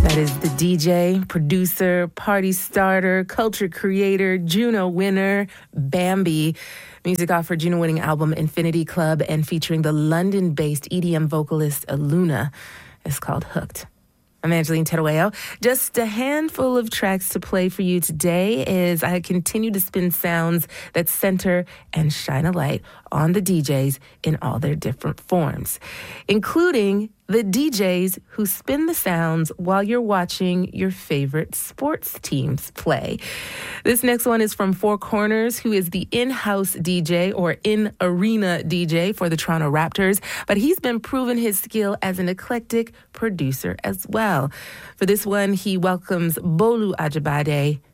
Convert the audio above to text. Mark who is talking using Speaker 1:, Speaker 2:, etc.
Speaker 1: That is the DJ, producer, party starter, culture creator, Juno winner, Bambi. Music off her Juno-winning album Infinity Club and featuring the London-based EDM vocalist Aluna. It's called Hooked. I'm Angeline Terueo. Just a handful of tracks to play for you today as I continue to spin sounds that center and shine a light on the DJs in all their different forms, including the DJs who spin the sounds while you're watching your favorite sports teams play. This next one is from Four Corners, who is the in-house DJ or in-arena DJ for the Toronto Raptors, but he's been proving his skill as an eclectic producer as well. For this one, he welcomes Bolu Ajibade